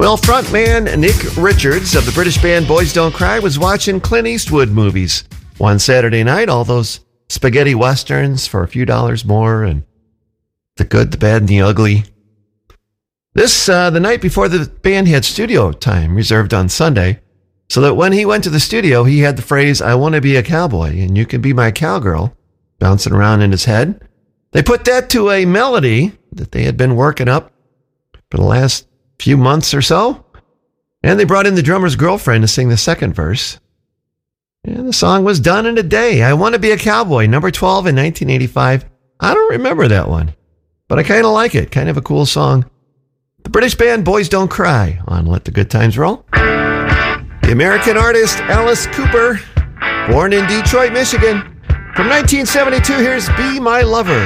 Well, frontman Nick Richards of the British band Boys Don't Cry was watching Clint Eastwood movies one Saturday night, all those spaghetti westerns for a few dollars more, and the good, the bad, and the ugly. This, the night before the band had studio time reserved on Sunday, so that when he went to the studio, he had the phrase, "I want to be a cowboy, and you can be my cowgirl," bouncing around in his head. They put that to a melody that they had been working up for the last few months or so, and they brought in the drummer's girlfriend to sing the second verse. And the song was done in a day. "I Want to Be a Cowboy," number 12 in 1985. I don't remember that one, but I kind of like it. Kind of a cool song. The British band Boys Don't Cry on Let the Good Times Roll. The American artist Alice Cooper, born in Detroit, Michigan. From 1972, here's Be My Lover.